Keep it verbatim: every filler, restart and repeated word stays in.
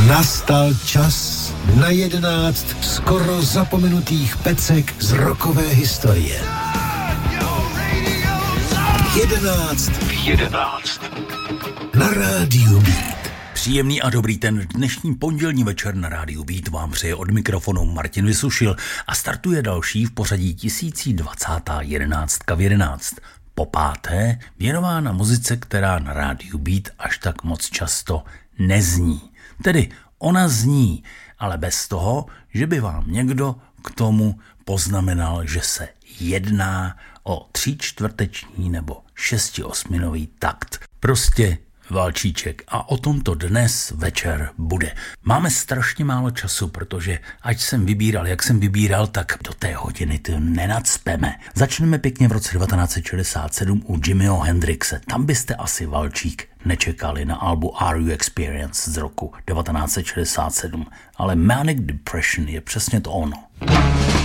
Nastal čas na jedenáct skoro zapomenutých pecek z rockové historie. Jedenáct v jedenáct. Na rádiu Beat. Příjemný a dobrý ten dnešní pondělní večer na rádiu Beat vám přeje od mikrofonu Martin Vysušil a startuje další v pořadí tisíc dvacátá jedenáctka v jedenáct. Po páté věnována muzice, která na rádiu Beat až tak moc často nezní. Tedy ona zní, ale bez toho, že by vám někdo k tomu poznamenal, že se jedná o tříčtvrteční nebo šestiosminový takt. Prostě valčíček a o tom to dnes večer bude. Máme strašně málo času, protože ať jsem vybíral, jak jsem vybíral, tak do té hodiny to nenacpeme. Začneme pěkně v roce devatenáct set šedesát sedm u Jimiho Hendrixe. Tam byste asi valčík nečekali na albu Are You Experienced z roku devatenáct set šedesát sedm, ale Manic Depression je přesně to ono.